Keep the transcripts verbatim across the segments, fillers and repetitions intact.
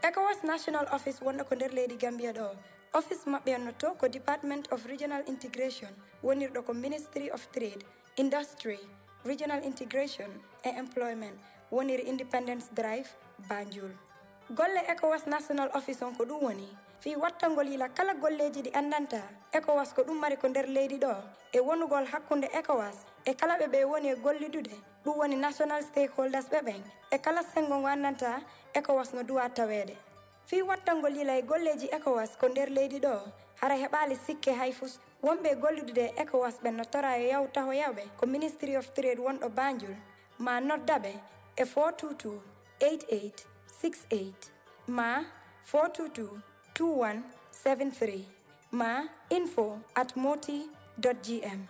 ECOWAS National Office wonno ko nder leydi Gambia ɗo. Office maɓɓe onnoto ko Department of Regional Integration wonirɗo ko Ministry of Trade, Industry, Regional Integration and Employment woniri Independence Drive, Banjul. Golle ECOWAS National Office on ko ɗum woni fi wattangol yila kala golleji ɗi andanta ECOWAS ko ɗum mari ko nder leydi ɗo e wonugol hakkunde ECOWAS e kala ɓe ɓe woni e gollidude ɗum woni national stakeholders ɓe ɓen e kala sengo ngo andanta ECOWAS no duwa tawede. Fi wattangol yila e golleji ECOWAS ko nder leydi ɗo hara heɓali sikke hayfus wonɓe gollidude ECOWAS ɓen no tora e yaw taho yawɓe ko Ministry of Trade wonɗo Banjul ma noddaɓe e four two two, eight eight six eight ma four two two, two one seven three ma info at moti dot g m.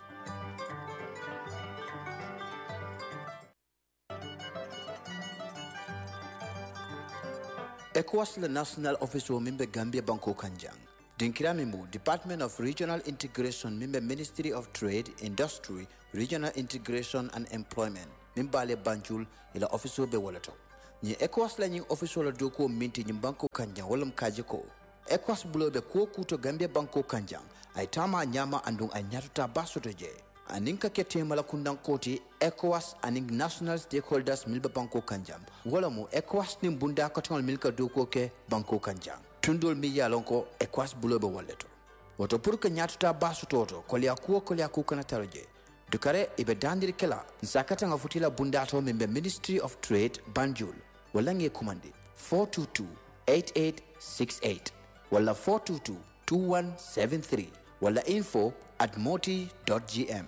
ECOWAS la National Office o mimbe Gambia Banko Kanjang. Dinkirami mu Department of Regional Integration mimbe Ministry of Trade, Industry, Regional Integration and Employment mimbale Banjul ila office o be walato. Ni ECOWAS la nying office o la doko minti nyim Banko Kanjang walam kajiko. ECOWAS bulo be ko kuto Gambia Banko Kanjang ay tama nyama andung ay nyatuta basoto je. Aninka kete mala kundan koti ECOWAS aning national stakeholders milba Banko Kanjang wala mo ECOWAS nim bunda katol milka doko ke Banko Kanjang tundol mi yalonko ECOWAS bulobe walleto woto pour que nyatuta basu toto ko liya kuo ko liya ku kana tarje dukare ibe dandiri kala nsakata nga futila bundato membe Ministry of Trade Banjul wala nge kumandi four two two, eight eight six eight wala four two two, two one seven three wala info at moti dot g m.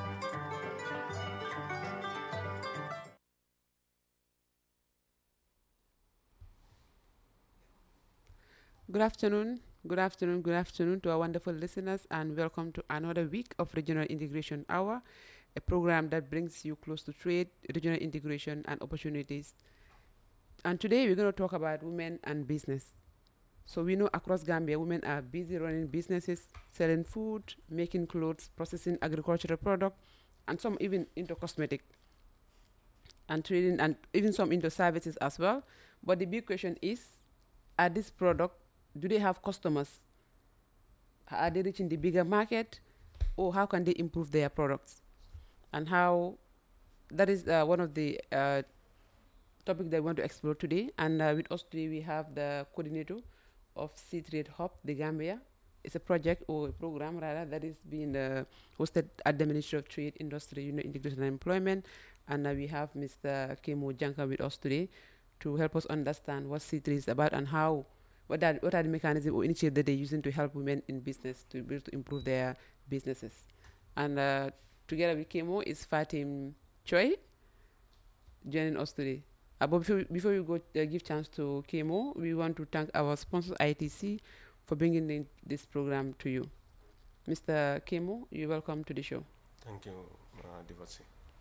Good afternoon, good afternoon, good afternoon to our wonderful listeners, and welcome to another week of Regional Integration Hour, a program that brings you close to trade, regional integration, and opportunities. And today we're going to talk about women and business. So we know across Gambia, women are busy running businesses, selling food, making clothes, processing agricultural products, and some even into cosmetic and trading, and even some into services as well. But the big question is, are these products, do they have customers? Are they reaching the bigger market? Or how can they improve their products? And how, that is uh, one of the uh, topics that I want to explore today. And uh, with us today, we have the coordinator of Sea Trade Hub, the Gambia. It's a project or a program rather that is being uh, hosted at the Ministry of Trade, Industry, Union Integration and Employment. And uh, we have Mister Kemo Janka with us today to help us understand what Sea Trade is about and how, what are, what are the mechanisms or initiatives that they're using to help women in business to be able to improve their businesses. And uh, together with Kemo is Fatim Choi joining us today. Uh, but before, before we go uh, give chance to Kemo, we want to thank our sponsor I T C for bringing in this program to you. Mister Kemo, you're welcome to the show. Thank you, uh, Divasi.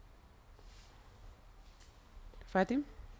Fatim?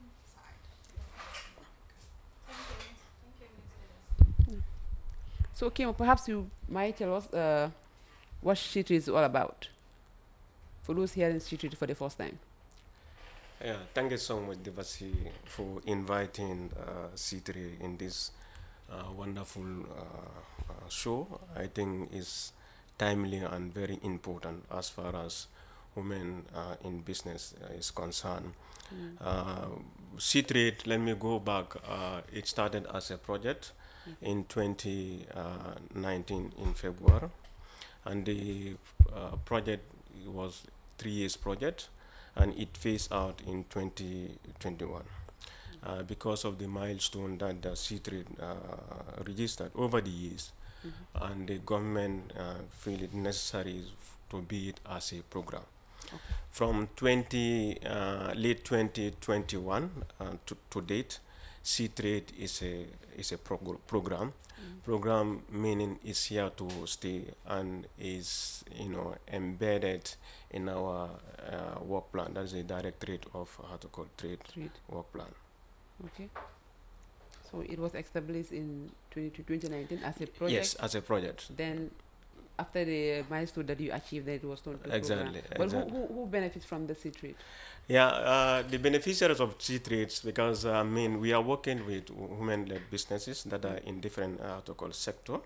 So, Kemo, perhaps you might tell us uh, what Sea Trade is all about for those hearing Sea Trade for the first time. Yeah, thank you so much, Devasi, for inviting uh, Sea Trade in this uh, wonderful uh, uh, show. I think it's timely and very important as far as women uh, in business uh, is concerned. Mm. Uh, Sea Trade, let me go back. Uh, it started as a project mm-hmm. in twenty nineteen in February, and the uh, project was three years project, and it phased out in twenty twenty-one mm-hmm. uh, because of the milestone that the Sea Trade uh, registered over the years, mm-hmm. and the government uh, feel it necessary to be it as a program. Okay. From twenty, uh, late twenty twenty-one uh, to, to date, Sea Trade is a is a prog program. Mm. Program meaning is here to stay and is you know embedded in our uh, work plan. That's the Directorate of how to call trade, trade work plan. Okay. So it was established in twenty nineteen as a project. Yes, as a project. Then after the milestone that you achieved, that it was told to Exactly, program. But exactly. who, who, who benefits from the C-Trade? Yeah, uh, the beneficiaries of C-Trades, because uh, I mean, we are working with women-led businesses that are in different uh, to call sector,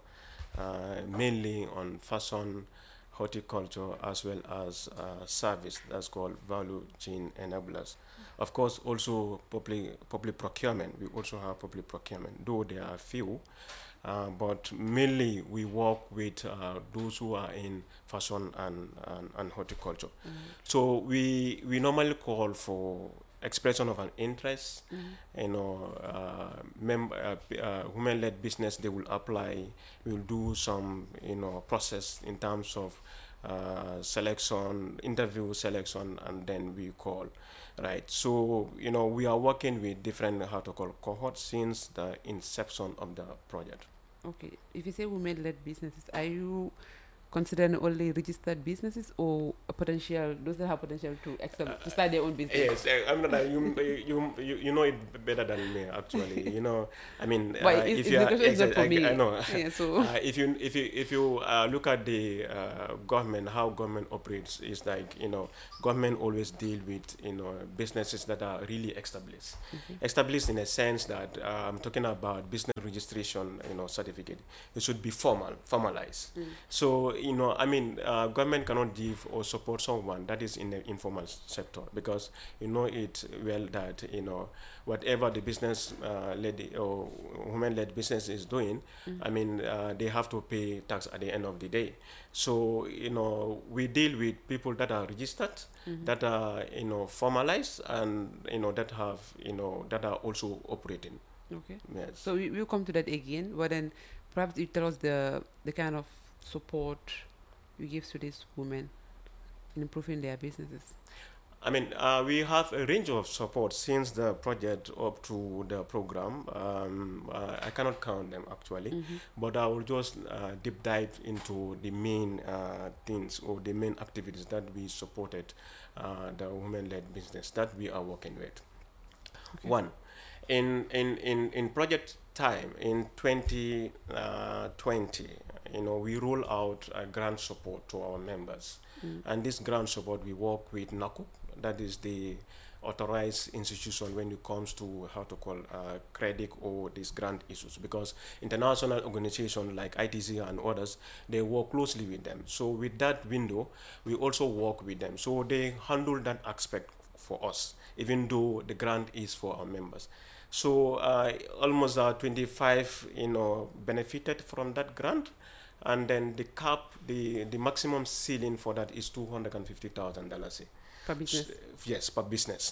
uh, mainly on fashion, horticulture, as well as uh, service. That's called value chain enablers. Of course, also public public procurement. We also have public procurement, though there are few. Uh, but mainly we work with uh, those who are in fashion and, and, and horticulture. Mm-hmm. So we we normally call for expression of an interest. Mm-hmm. You know, uh, mem- uh, uh, women-led business, they will apply. We will do some you know process in terms of uh, selection, interview selection, and then we call. Right, so you know we are working with different how to call cohorts since the inception of the project. Okay, if you say women-led businesses, are you considering only registered businesses or a potential those that have potential to excel, to start their own business? Yes, uh, I'm not. Uh, you, you you you know it better than me actually. You know, I mean, But uh, it's, if it's you are, because it's not for I, me. I know. Yeah, so uh, if you if you if you uh, look at the uh, government, how government operates is like you know, government always deal with you know businesses that are really established, mm-hmm. established in a sense that uh, I'm talking about business registration, you know, certificate. It should be formal, formalized. Mm. So you know, I mean, uh, government cannot give or support someone that is in the informal sector because you know it well that you know whatever the business uh, led or women-led business is doing, mm-hmm. I mean, uh, they have to pay tax at the end of the day. So you know, we deal with people that are registered, mm-hmm. that are you know formalized, and you know that have you know that are also operating. Okay. Yes. So we will come to that again, but then perhaps you tell us the the kind of support you give to these women in improving their businesses. I mean, uh, we have a range of support since the project up to the program. Um, uh, I cannot count them actually, mm-hmm. but I will just uh, deep dive into the main uh, things or the main activities that we supported uh, the women-led business that we are working with. Okay. One, in, in, in, in project time in twenty twenty, you know, we roll out a grant support to our members. Mm. And this grant support, we work with NACO, that is the authorized institution when it comes to how to call uh, credit or these grant issues, because international organizations like I T C and others, they work closely with them. So with that window, we also work with them. So they handle that aspect for us, even though the grant is for our members. So uh, almost uh, twenty-five, you know, benefited from that grant. And then the cap, the, the maximum ceiling for that is two hundred fifty thousand dollars. Per business? So, yes, per business.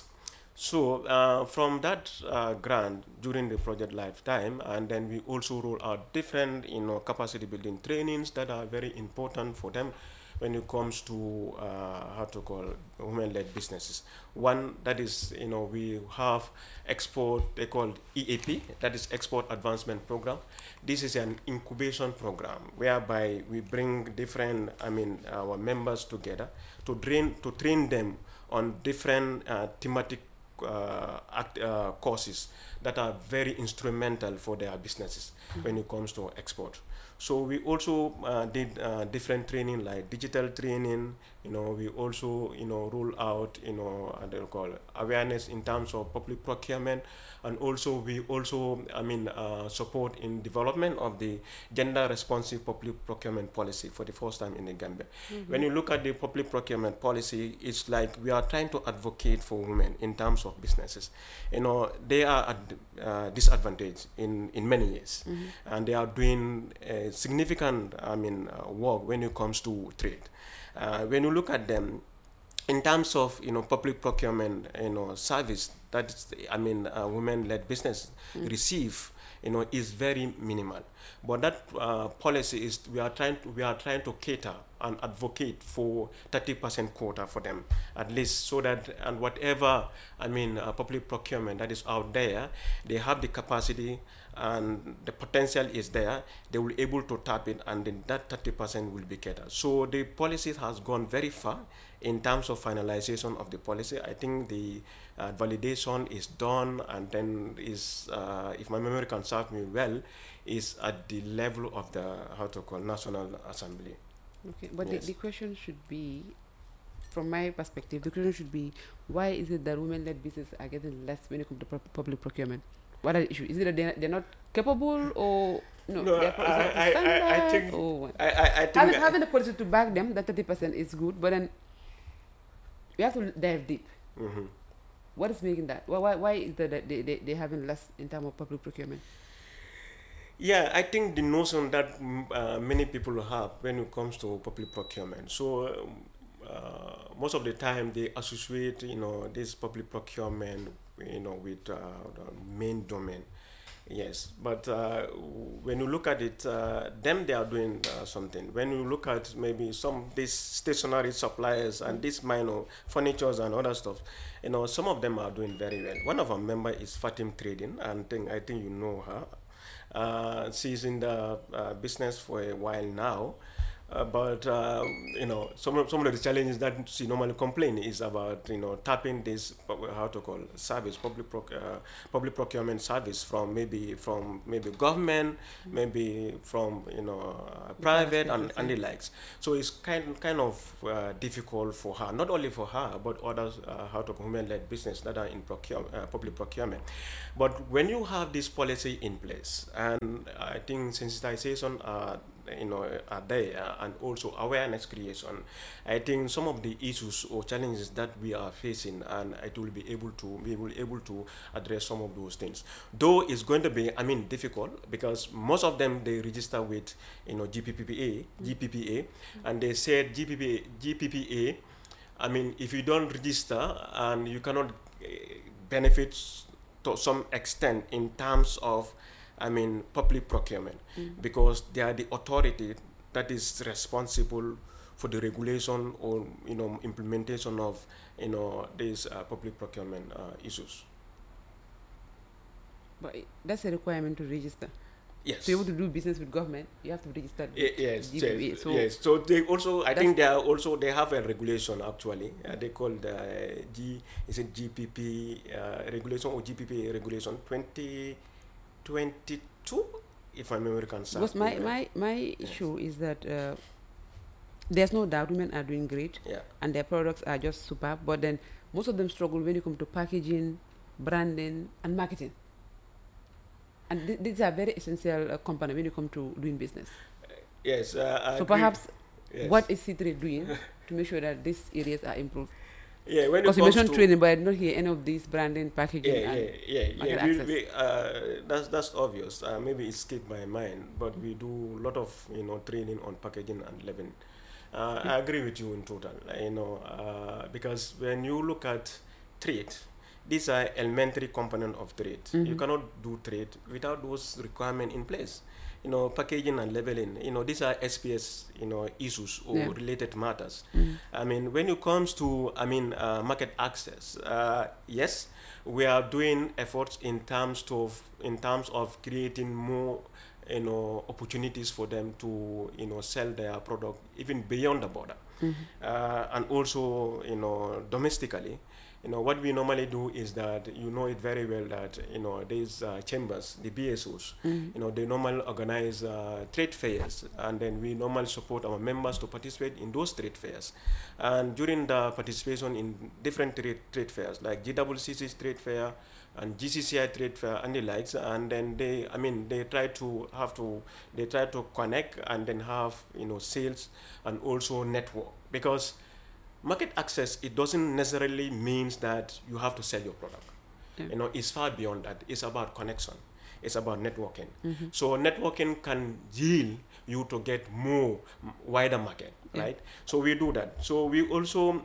So uh, from that uh, grant during the project lifetime, and then we also roll out different, you know, capacity building trainings that are very important for them when it comes to uh, how to call women-led businesses. One, that is, you know, we have export, they call E A P, that is Export Advancement Program. This is an incubation program whereby we bring different, I mean, our members together to train, to train them on different uh, thematic uh, act, uh, courses that are very instrumental for their businesses mm-hmm. when it comes to export. So we also uh, did uh, different training like digital training. You know, we also you know roll out you know uh, they'll call awareness in terms of public procurement, and also we also I mean uh, support in development of the gender responsive public procurement policy for the first time in the Gambia. Mm-hmm. When you look at the public procurement policy, it's like we are trying to advocate for women in terms of businesses. You know, they are at uh, disadvantage in in many ways, mm-hmm. and they are doing uh, significant, I mean, uh, work when it comes to trade. Uh, when you look at them, in terms of you know public procurement, you know service that is, I mean, uh, women-led business mm. receive, you know, is very minimal. But that uh, policy is we are trying to we are trying to cater and advocate for thirty percent quota for them at least, so that and whatever I mean uh, public procurement that is out there, they have the capacity and the potential is there. They will be able to tap it, and then that thirty percent will be catered. So the policy has gone very far in terms of finalization of the policy. I think the uh, validation is done, and then is, uh, if my memory can serve me well, is at the level of the how to call National Assembly. Okay, but Yes. the, the question should be, from my perspective, the question should be, why is it that women-led businesses are getting less when it comes to pu- public procurement? What are the issues? Is it that they're, they're not capable, or no? No, They're, pro- is it the I, I, I, I standard, think or what? I, I, I think Having, I- having the policy to back them, that thirty percent is good, but then we have to dive deep. Mhm. What is making that? Why, why, why is that that they, they, they're having less in terms of public procurement? Yeah, I think the notion that mm, uh, many people have when it comes to public procurement. So um, uh, most of the time they associate, you know, this public procurement, you know, with uh, the main domain. Yes, but uh, when you look at it, uh, them they are doing uh, something. When you look at maybe some these stationary suppliers and these minor furnitures and other stuff, you know, some of them are doing very well. One of our member is Fatim Trading, and think, I think you know her. Uh, she's in the uh, business for a while now. Uh, but uh, you know, some of, some of the challenges that she normally complain is about, you know, tapping this pu- how to call service, public proc- uh, public procurement service from maybe from maybe government, maybe from, you know, uh, private and, and the likes. So it's kind kind of uh, difficult for her, not only for her but others uh, how to call women-led business that are in procure, uh, public procurement. But when you have this policy in place, and I think sensitization uh, you know are there, and also awareness creation, I think some of the issues or challenges that we are facing, and it will be able to be able, able to address some of those things, though it's going to be, I mean, difficult, because most of them they register with, you know, G P P A, G P P A, and they said G P P A, G P P A, I mean, if you don't register and you cannot uh, benefit to some extent in terms of, I mean, public procurement, Mm. because they are the authority that is responsible for the regulation or, you know, implementation of, you know, these uh, public procurement uh, issues. But it- that's a requirement to register. Yes. To be able to do business with government, you have to register. Ye- yes, G P P A. yes, So yes. So they also, I that's- think they are also, they have a regulation actually. Uh, they call the G, is it G P P uh, regulation or G P P A regulation twenty twenty-two, if my memory can serve. because my, me, uh, my, my Yes. issue is that uh, there's no doubt women are doing great Yeah. and their products are just superb, but then most of them struggle when you come to packaging, branding, and marketing. And th- these are very essential uh, components when you come to doing business. Yes. Uh, I So agree. perhaps Yes. what is C three doing to make sure that these areas are improved? Yeah, when it Because you comes mentioned to training, but I did not hear any of these branding, packaging, yeah, and yeah, yeah, market yeah. We, access. we, uh, that's that's obvious. Uh, maybe it skipped my mind, but we do a lot of, you know, training on packaging and labeling. Uh, I agree with you in total. uh, You know, uh, because when you look at trade, these are elementary component of trade. You Mhm. cannot do trade without those requirements in place. You know, packaging and labeling. You know, these are S P S, you know, issues or Yeah. related matters. Mm. I mean, when it comes to, I mean, uh, market access, uh, yes, we are doing efforts in terms of in terms of creating more, you know, opportunities for them to, you know, sell their product even beyond the border, Mhm. uh, and also, you know, domestically. You know, what we normally do is that, you know it very well, that, you know, these uh, chambers, the B S Os, Mhm. you know, they normally organize uh, trade fairs, and then we normally support our members to participate in those trade fairs. And during the participation in different trade, trade fairs, like G W C C's trade fair and G C C I trade fair and the likes, and then they, I mean, they try to have to, they try to connect and then have, you know, sales and also network, because market access, it doesn't necessarily means that you have to sell your product. Yeah. You know, it's far beyond that. It's about connection. It's about networking. Mhm. So networking can yield you to get more m- wider market, Yeah. right? So we do that. So we also,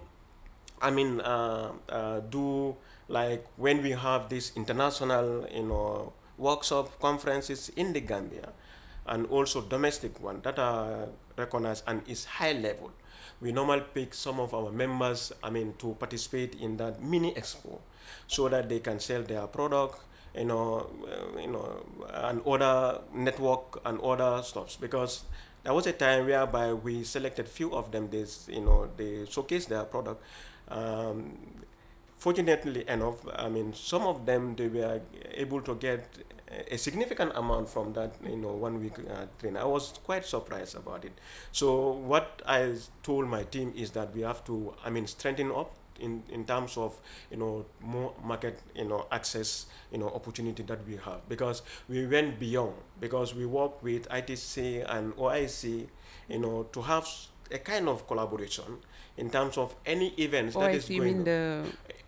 I mean, uh, uh, do like when we have this international, you know, workshop conferences in the Gambia, and also domestic one that are recognized and is high level. We normally pick some of our members, I mean, to participate in that mini expo, so that they can sell their product, you know, uh, you know, and other network and other stuffs. Because there was a time whereby we selected few of them. This, you know, they showcase their product. Um, fortunately enough, I mean, some of them, they were able to get a significant amount from that, you know, one week uh, training. I was quite surprised about it. So what I told my team is that we have to, I mean, strengthen up in, in terms of, you know, more market, you know, access, you know, opportunity that we have, because we went beyond, because we work with I T C and O I C, you know, to have a kind of collaboration in terms of any events that is O I C, you going mean on. the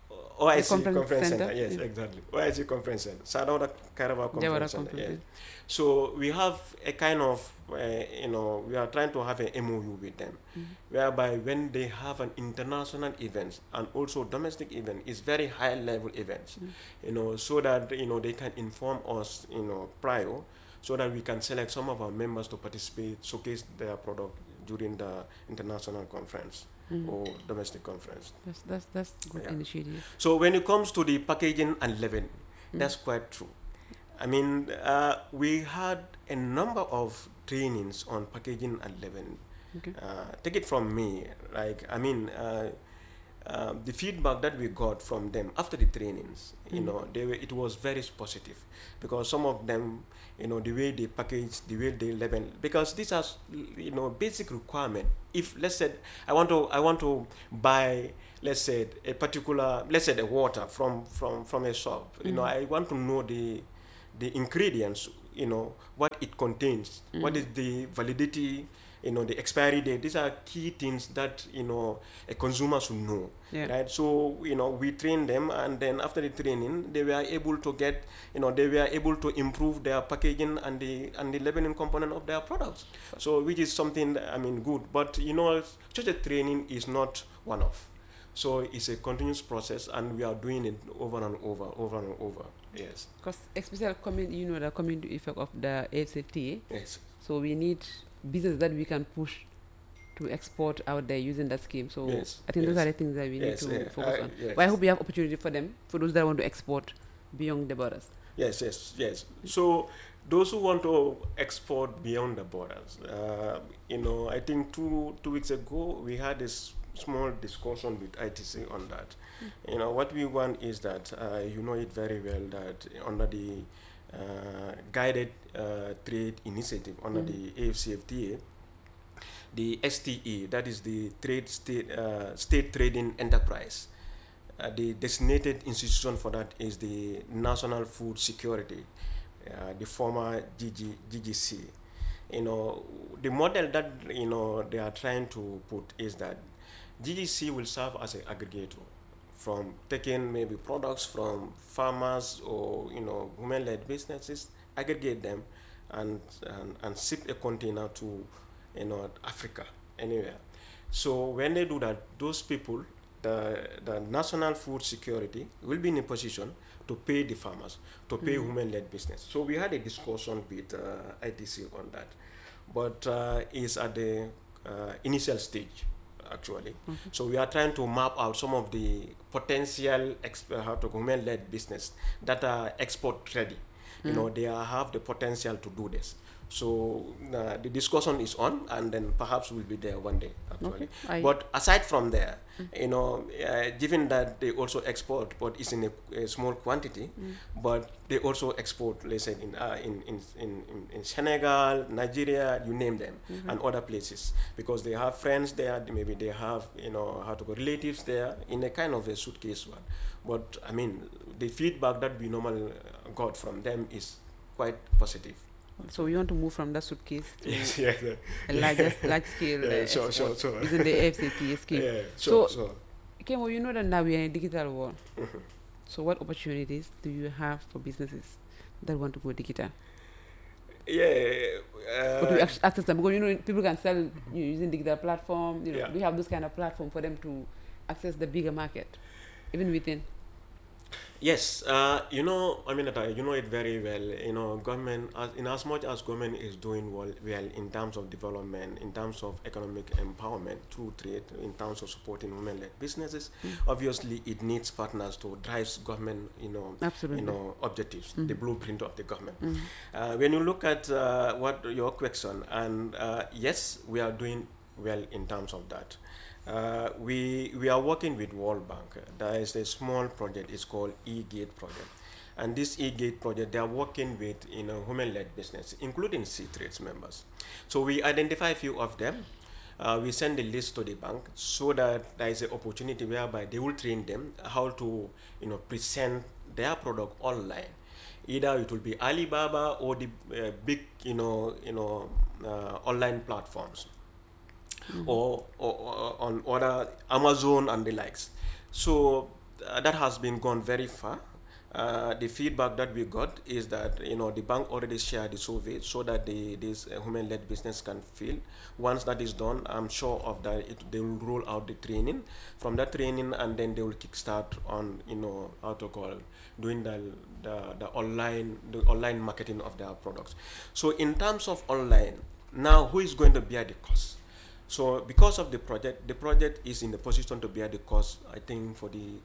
O I C The conference Conference center? Center, yes, Yeah. exactly. O I C Conference Center, Sadauda Kairaba Jawara Conference Center, Conference, yes. yeah. So we have a kind of, uh, you know, we are trying to have an M O U with them, Mm-hmm. whereby when they have an international event and also domestic event, is very high level events, Mm-hmm. you know, so that, you know, they can inform us, you know, prior, so that we can select some of our members to participate, showcase their product during the international conference. Mm. Or domestic conference. That's that's that's good Yeah. initiative. So when it comes to the packaging and leavening, Mm. that's quite true. I mean, uh, we had a number of trainings on packaging and leavening. Okay. Uh, take it from me, like, I mean, uh, uh, the feedback that we got from them after the trainings, you Mm. know, they were, it was very positive, because some of them, you know, the way they package, the way they label, because these are, you know, basic requirement. If, let's say, I want to, I want to buy, let's say, a particular, let's say, the water from from from a shop, you know, Mm. I want to know the the ingredients, you know, what it contains, Mm. what is the validity, you know, the expiry date. These are key things that, you know, a consumer should know, Yeah. right? So, you know, we train them, and then after the training, they were able to get, you know, they were able to improve their packaging and the and the labeling component of their products. So, which is something that, I mean, good. But, you know, such a training is not one-off. So it's a continuous process, and we are doing it over and over, over and over. Yes. Because especially coming, you know, the community effect of the A F C T A. Yes. So we need business that we can push to export out there using that scheme. So Yes, I think those yes. are the things that we Yes, need to yeah, focus I- on. yes. But I hope we have opportunity for them, for those that want to export beyond the borders. Yes, yes, yes. So those who want to export beyond the borders, uh, you know, I think two two weeks ago we had this small discussion with I T C on that. Mm. You know, what we want is that, uh, you know it very well, that under the uh, guided uh, trade initiative, under mm. the A F C F T A, the S T E, that is the trade state uh, state trading enterprise. Uh, the designated institution for that is the National Food Security, uh, the former G G, G G C. You know, the model that, you know, they are trying to put is that G G C will serve as an aggregator, from taking maybe products from farmers or, you know, women-led businesses, aggregate them, and, and and ship a container to, you know, Africa, anywhere. So when they do that, those people, the the National Food Security will be in a position to pay the farmers, to pay mm. women-led business. So we had a discussion with uh, I T C on that, but uh, it's at the uh, initial stage, actually. Mm-hmm. So we are trying to map out some of the potential exp- how to women-led business that are export ready. Mm. You know, they are, have the potential to do this. So uh, the discussion is on, and then perhaps we'll be there one day, actually. Okay. But aside from there, mm. you know, uh, given that they also export, but it's in a, a small quantity, mm. but they also export, let's say, in, uh, in, in, in, in Senegal, Nigeria, you name them, mm-hmm. and other places, because they have friends there, maybe they have, you know, how to go, relatives there, in a kind of a suitcase one. But, I mean, the feedback that we normally got from them is quite positive. So we want to move from that suitcase to yes, yeah, yeah. a larger, large scale yeah, uh, sure, sure, sure. using the A F C T A scheme. Yeah, sure, so, sure. Kemo, you know that now we are in a digital world. Mm-hmm. So what opportunities do you have for businesses that want to go digital? Yeah. Uh, But we ac- access them, because you know people can sell, you know, using digital platform. You know, yeah. we have this kind of platform for them to access the bigger market, even within. Yes, uh, you know, I mean, you know it very well. You know, government, as, in as much as government is doing well, well in terms of development, in terms of economic empowerment through trade, in terms of supporting women-led businesses, mm. obviously it needs partners to drive government, you know, Absolutely. you know, objectives, mm. the blueprint of the government. Mm. Uh, when you look at uh, what your question, and uh, yes, we are doing well in terms of that. Uh, we we are working with World Bank. There is a small project. It's called E-Gate project, and this E-Gate project they are working with you know women-led business, including C-Trades members. So we identify a few of them. Uh, we send the list to the bank so that there is an opportunity whereby they will train them how to you know present their product online. Either it will be Alibaba or the uh, big you know you know uh, online platforms. Mm-hmm. or, or, or on other Amazon and the likes. So uh, that has been gone very far. Uh, the feedback that we got is that you know the bank already shared the survey so that the this uh, women-led business can feel. Once that is done, I'm sure of that it, they will roll out the training. From that training, and then they will kickstart on you know how to call doing the the, the online the online marketing of their products. So in terms of online, now who is going to bear the cost? So because of the project, the project is in the position to bear the cost, I think, for the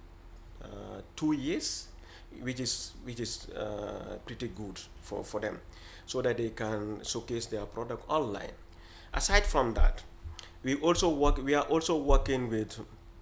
uh, two years, which is which is uh, pretty good for, for them, so that they can showcase their product online. Aside from that, we also work. We are also working with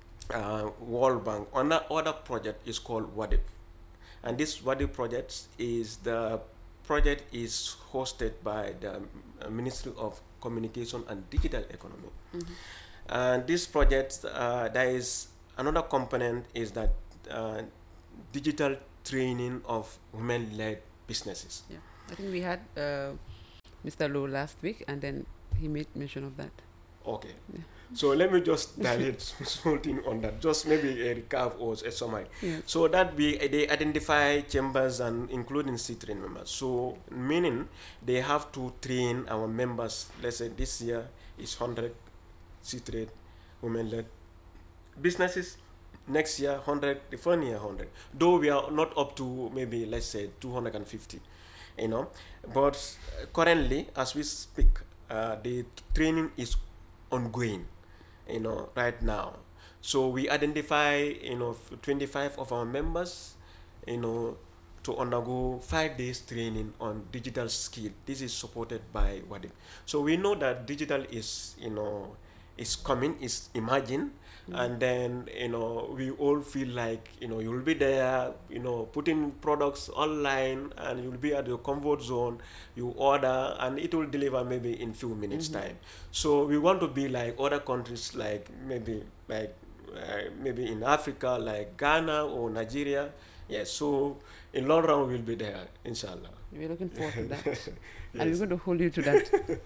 uh, World Bank on another project is called WADIP, and this WADIP project is the project is hosted by the uh, Ministry of Communication and Digital Economy. Mm-hmm. And this project, uh, there is another component is that uh, digital training of women-led businesses. Yeah, I think we had uh, Mister Lowe last week, and then he made mention of that. Okay. Yeah. So let me just dilate something on that, just maybe a recap or a summary. Yes. So that we they identify chambers and including C-Train members. So meaning they have to train our members. Let's say this year is one hundred C-Trade women-led businesses. Next year one hundred, the following year one hundred. Though we are not up to maybe let's say two hundred fifty, you know. But currently, as we speak, uh, the training is ongoing. You know, right now. So we identify, you know, twenty-five of our members, you know, to undergo five days training on digital skill. This is supported by WADIP. So we know that digital is, you know, is coming, is emerging, mm-hmm. and then, you know, we all feel like, you know, you'll be there, you know, putting products online, and you'll be at your comfort zone, you order, and it will deliver maybe in few minutes mm-hmm. time. So we want to be like other countries, like maybe like uh, maybe in Africa, like Ghana or Nigeria. Yes, so in long run we'll be there, inshallah. We're looking forward to that. Yes. And we're going to hold you to that.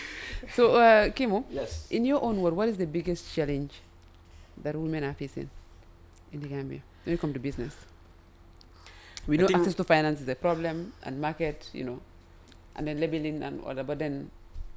So, uh, Kimo, yes. in your own word, what is the biggest challenge that women are facing in the Gambia when it comes to business? We know access to finance is a problem, and market, you know, and then labeling and other, but then,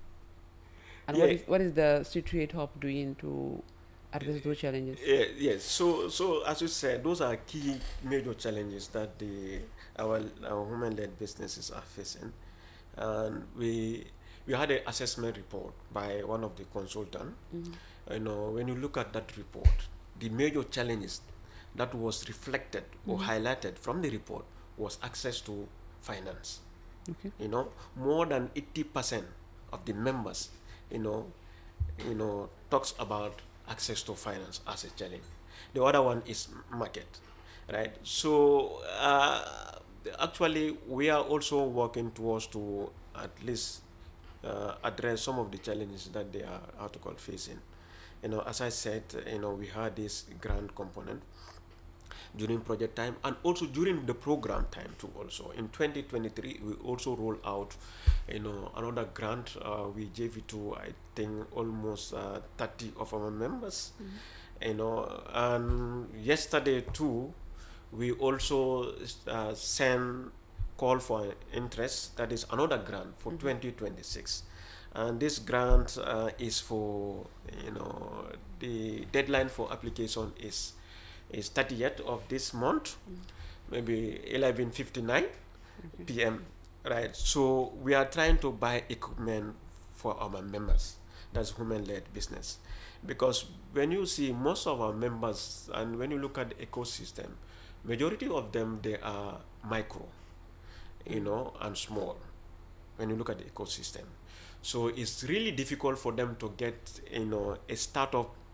and yeah. what is what is the Street Trade Hub doing to address those challenges? Yeah, yes, so so as you said, those are key major challenges that the our our women-led businesses are facing, and we we had an assessment report by one of the consultants. Mm-hmm. You know, when you look at that report, the major challenges that was reflected or mm-hmm. highlighted from the report was access to finance. Okay. You know, more than eighty percent of the members, you know, you know, talks about access to finance as a challenge. The other one is market, right? So uh, actually, we are also working towards to at least uh, address some of the challenges that they are, how to call, facing. You know, as I said, you know, we had this grant component during project time and also during the program time too. Also in twenty twenty-three, we also rolled out, you know, another grant. Uh, we gave it to, I think, almost uh, thirty of our members. Mm-hmm. You know, and yesterday too, we also uh, sent call for interest. That is another grant for mm-hmm. twenty twenty-six. And this grant uh, is for, you know, the deadline for application is is thirtieth of this month, mm. maybe eleven fifty-nine okay. p m Right. So we are trying to buy equipment for our members. That's women-led business, because when you see most of our members and when you look at the ecosystem, majority of them they are micro, you know, and small. When you look at the ecosystem. So it's really difficult for them to get, you know, a startup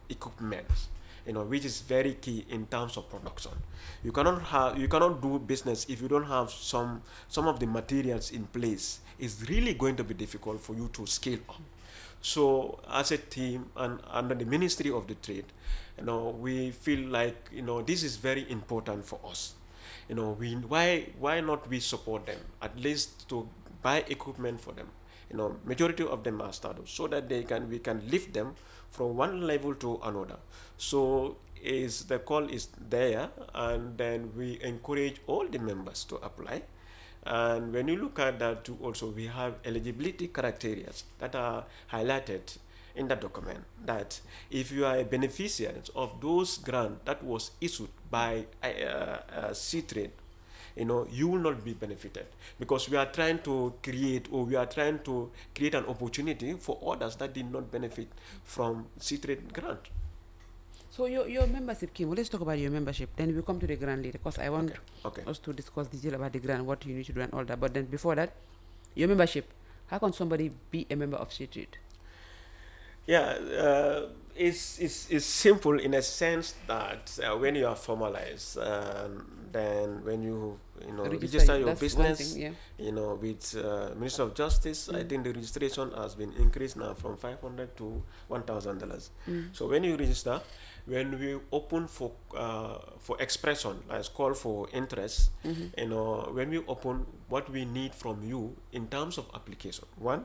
equipment, you know, which is very key in terms of production. You cannot have, you cannot do business if you don't have some some of the materials in place. It's really going to be difficult for you to scale up. So as a team and under the Ministry of the Trade, you know, we feel like, you know, this is very important for us. You know, we why why not we support them at least to buy equipment for them. You know, majority of them are startups, so that they can we can lift them from one level to another. So is the call is there, and then we encourage all the members to apply. And when you look at that too, also we have eligibility criteria that are highlighted in the document, that if you are a beneficiary of those grants that was issued by uh, uh, C-Trade, you know, you will not be benefited, because we are trying to create, or we are trying to create an opportunity for others that did not benefit from C-Trade grant. So your, your membership, Kim, let's talk about your membership. Then we come to the grant later, because I want Okay. Okay. us to discuss detail about the grant, what you need to do and all that. But then before that, your membership, how can somebody be a member of C-Trade? Yeah, uh, it's, it's, it's simple in a sense that uh, when you are formalized, um, then when you you know Register, register your that's one business, thing, yeah. you know, with uh, Minister of Justice, I Mm. think the registration has been increased now from five hundred to one thousand dollars. Mm. So when you register, when we open for uh, for expression, as call for interest, Mhm. you know, when we open, what we need from you in terms of application. One,